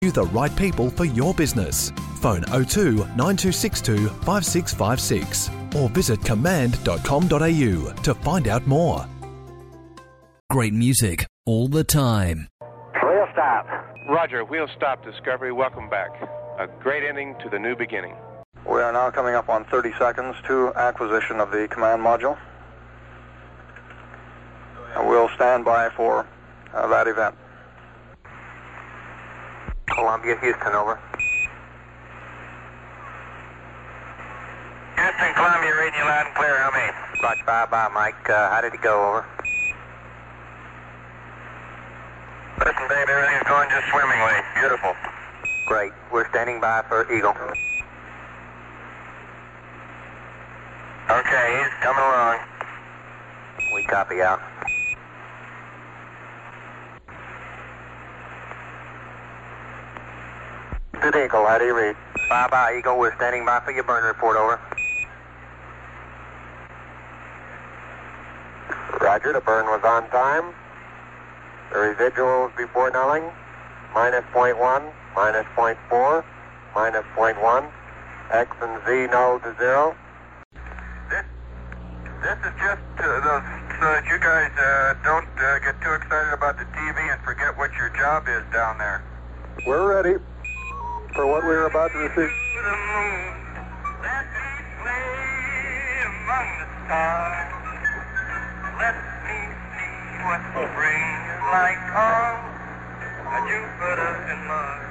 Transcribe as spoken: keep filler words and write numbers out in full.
you the right people for your business. Phone oh two nine two six two five six five six or visit command dot com dot a u to find out more. Great music all the time. Wheel stop. Roger, wheel stop, Discovery. Welcome back. A great ending to the new beginning. We are now coming up on thirty seconds to acquisition of the command module. And we'll stand by for uh, that event. Columbia, Houston, over. Houston, Columbia, reading you loud and clear. How many? Roger, bye-bye, Mike. Uh, how did it go, over? Listen, babe, everything's going just swimmingly. Beautiful. Great. We're standing by for Eagle. Okay, he's coming along. We copy out. Good Eagle, how do you read? Bye-bye, Eagle. We're standing by for your burn report, over. Roger, the burn was on time. The residuals before nulling, minus point one, minus point four, minus point one. X and Z null to zero. This, this is just uh, the, so that you guys uh, don't uh, get too excited about the T V and forget what your job is down there. We're ready for what we're about to receive. To the moon, let me play among the stars. Let me see what spring is like on Jupiter and Mars.